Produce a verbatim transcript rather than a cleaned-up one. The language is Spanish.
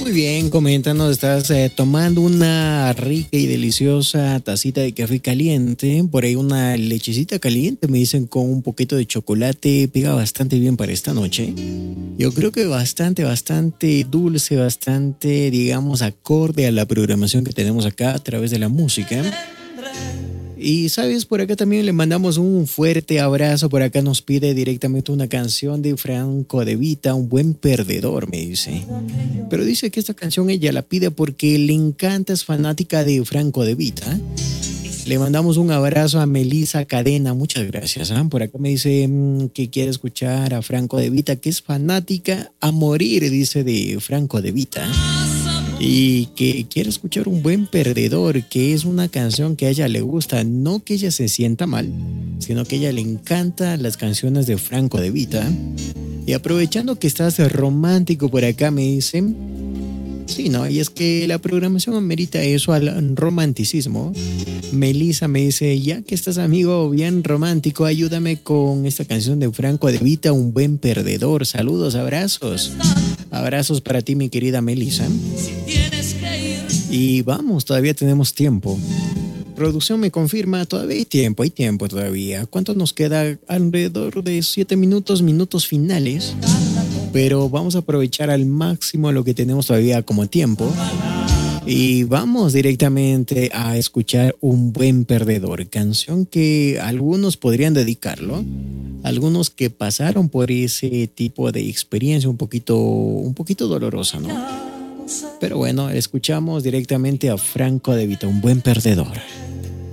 Muy bien, coméntanos, estás eh, tomando una rica y deliciosa tacita de café caliente, por ahí una lechecita caliente, me dicen con un poquito de chocolate, pega bastante bien para esta noche. Yo creo que bastante, bastante dulce, bastante, digamos, acorde a la programación que tenemos acá a través de la música. Y sabes, por acá también le mandamos un fuerte abrazo. Por acá nos pide directamente una canción de Franco De Vita, Un Buen Perdedor, me dice. Pero dice que esta canción ella la pide porque le encanta, es fanática de Franco De Vita. Le mandamos un abrazo a Melissa Cadena, muchas gracias. ¿eh? Por acá me dice mmm, que quiere escuchar a Franco De Vita, que es fanática a morir, dice, de Franco De Vita. Y que quiere escuchar Un Buen Perdedor, que es una canción que a ella le gusta, no que ella se sienta mal, sino que a ella le encantan las canciones de Franco De Vita. Y aprovechando que estás romántico por acá, me dicen, sí, ¿no? Y es que la programación amerita eso, al romanticismo. Melissa me dice, ya que estás amigo bien romántico, ayúdame con esta canción de Franco De Vita, Un Buen Perdedor. Saludos, abrazos. Abrazos para ti, mi querida Melissa. Y vamos, todavía tenemos tiempo. Producción me confirma, todavía hay tiempo, hay tiempo todavía. ¿Cuánto nos queda? Alrededor de siete minutos, minutos finales. Pero vamos a aprovechar al máximo lo que tenemos todavía como tiempo. Y vamos directamente a escuchar Un Buen Perdedor, canción que algunos podrían dedicarlo, algunos que pasaron por ese tipo de experiencia un poquito, un poquito dolorosa, ¿no? Pero bueno, escuchamos directamente a Franco De Vita, Un Buen Perdedor.